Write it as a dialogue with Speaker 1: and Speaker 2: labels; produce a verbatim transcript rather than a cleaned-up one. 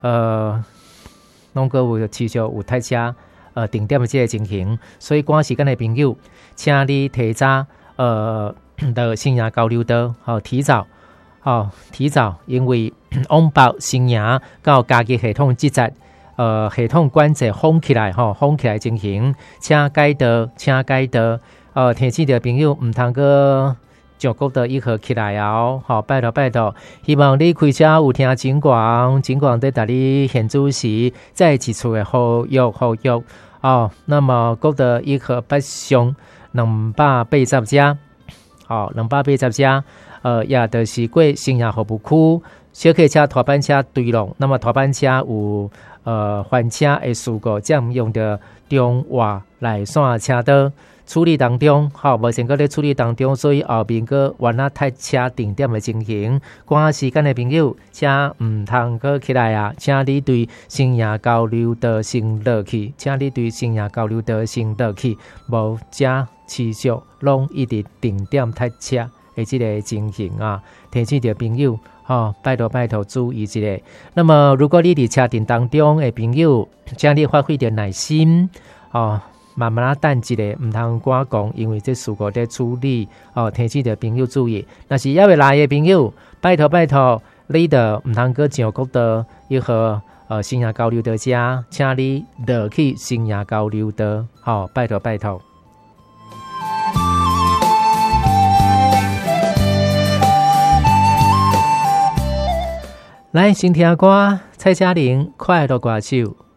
Speaker 1: 呃，拢个有持续有塞车呃停点的这个情形，所以赶时间的朋友，请你提早呃的新营交流道，好、哦、提早，好、哦、提早，因为往北新营到嘉义系统即节。呃，系统管制封起来吼，封起来进行，请改道，请改道。呃，天气的朋友唔通个上国道一号起来哦，好，拜托拜托，希望你开车有听警广，警广在带你现主时，再一次的呼吁呼吁哦。那么国道一号北上两百八十车，哦，两百八十车，呃，也就是过新营服务区，小客车、大班车对拢，那么大班车有。呃，翻车的事故占用着中外来线车道处理当中，好，目前搁咧处理当中，所以后面搁原来塞车定点的情形，赶时间的朋友，请唔通搁起来啊！请你对新营交流道先落去，请你对新营交流道先落去，无车持续拢一直定点塞车的这个情形啊！提醒着朋友。哦，拜托拜托注意一下。那么，如果你伫车阵当中的朋友，请你发挥点耐心，哦，慢慢啊等一下，唔通赶讲，因为这事故在处理。哦，提醒着朋友注意。若是要未来的朋友，拜托拜托，你的唔通搁上国道一号呃新营交流道遮，请你落去新营交流道。好、哦，拜托拜托。来，先听歌，蔡佳玲《快乐歌手》。